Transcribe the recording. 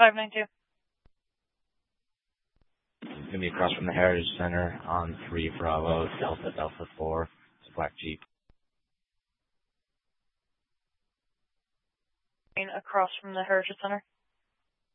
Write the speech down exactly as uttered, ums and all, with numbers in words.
five nine two. It's going to be across from the Heritage Center on three Bravo, Delta Delta four. It's a black Jeep. Across from the Heritage Center.